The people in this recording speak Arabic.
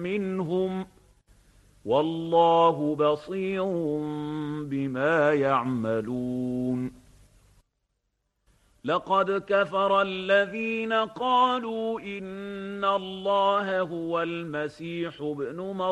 منهم والله بصير بما يعملون لقد كفر الذين قالوا إن الله هو المسيح ابن مريم